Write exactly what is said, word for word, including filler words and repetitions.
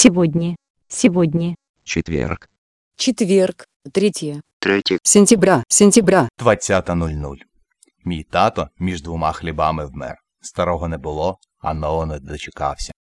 Сегодня. Сегодня. Четверг. Четверг, третє. Третє. Сентября, сентября. двадцята нуль нуль. Мій тато між двома хлібами вмер. Старого не було, а нового не дочекався.